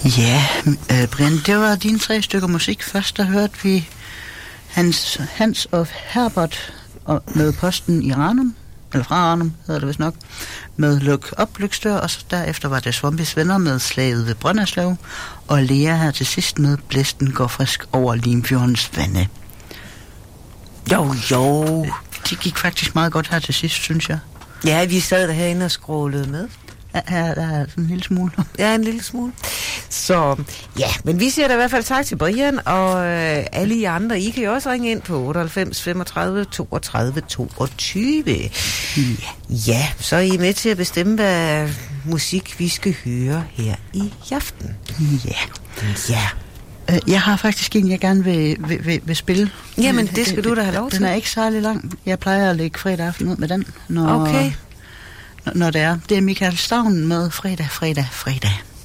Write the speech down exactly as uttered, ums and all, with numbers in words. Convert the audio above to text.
Ja, øh, Brian, det var dine tre stykker musik. Først der hørte vi Hans, Hans og Herbert med Posten i Ranum, eller fra Ranum hedder det vist nok, med Luk op, Lykstør, og så derefter var det Swampis Venner med Slaget ved Brønderslev, og Lea her til sidst med Blæsten går frisk over Limfjordens vande. Jo, jo. Det gik faktisk meget godt her til sidst, synes jeg. Ja, vi sad der herinde og scrollede med. Ja, her der er en lille smule. Ja, en lille smule. Så ja, men vi siger da i hvert fald tak til Brian, og øh, alle I andre, I kan jo også ringe ind på otteoghalvfems femogtredive toogtredive toogtyve. Ja. Ja, så er I med til at bestemme, hvad musik vi skal høre her i aften. Ja. Ja. Jeg har faktisk en, jeg gerne vil, vil, vil, vil spille. Jamen, det skal du da have lov til. Den er ikke særlig lang. Jeg plejer at lægge fredag aften ud med den, når, okay. når, når det er. Det er Michael Stavn med Fredag, Fredag, Fredag.